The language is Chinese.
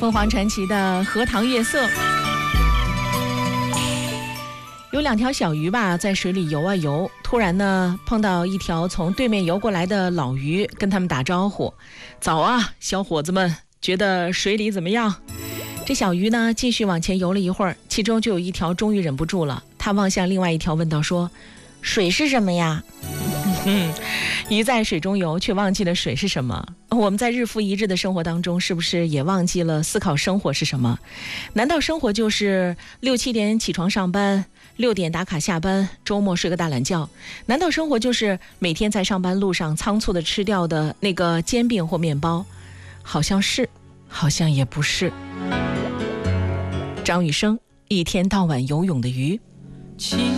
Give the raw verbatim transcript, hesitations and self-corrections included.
凤凰传奇的荷塘月色。有两条小鱼吧，在水里游啊游，突然呢碰到一条从对面游过来的老鱼，跟他们打招呼：早啊，小伙子们，觉得水里怎么样？这小鱼呢继续往前游了一会儿，其中就有一条终于忍不住了，它望向另外一条问道说：水是什么呀？嗯，鱼在水中游，却忘记了水是什么。我们在日复一日的生活当中，是不是也忘记了思考生活是什么？难道生活就是六七点起床上班，六点打卡下班，周末睡个大懒觉？难道生活就是每天在上班路上仓促的吃掉的那个煎饼或面包？好像是，好像也不是。张雨生，一天到晚游泳的鱼。